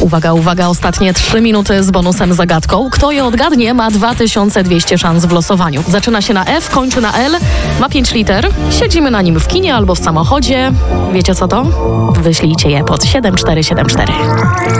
Uwaga, uwaga, ostatnie 3 minuty z bonusem zagadką. Kto je odgadnie, ma 2200 szans w losowaniu. Zaczyna się na F, kończy na L, ma 5 liter. Siedzimy na nim w kinie albo w samochodzie. Wiecie co to? Wyślijcie je pod 7474.